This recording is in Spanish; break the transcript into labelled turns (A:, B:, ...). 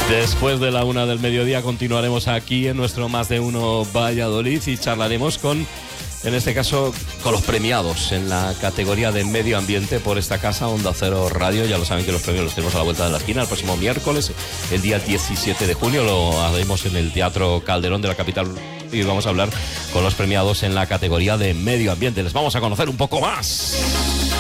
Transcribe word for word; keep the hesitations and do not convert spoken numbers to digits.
A: Después de la una del mediodía continuaremos aquí en nuestro Más de Uno Valladolid y charlaremos con, en este caso, con los premiados en la categoría de medio ambiente por esta casa, Onda Cero Radio. Ya lo saben que los premios los tenemos a la vuelta de la esquina el próximo miércoles, el día diecisiete de julio, lo haremos en el Teatro Calderón de la capital y vamos a hablar con los premiados en la categoría de medio ambiente. Les vamos a conocer un poco más.